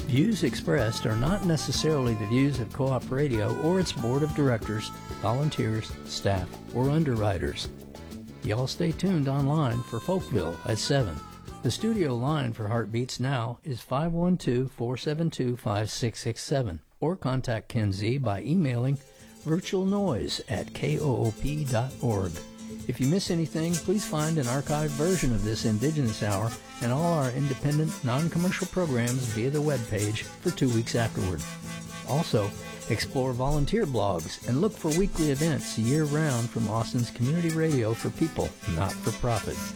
Views expressed are not necessarily the views of Co-op Radio or its board of directors, volunteers, staff, or underwriters. Y'all stay tuned online for Folkville at 7. The studio line for Heartbeats Now is 512-472-5667, or contact Ken Z by emailing virtualnoise@koop.org. If you miss anything, please find an archived version of this Indigenous Hour and all our independent, non-commercial programs via the webpage for 2 weeks afterward. Also, explore volunteer blogs and look for weekly events year-round from Austin's community radio for people, not for profit.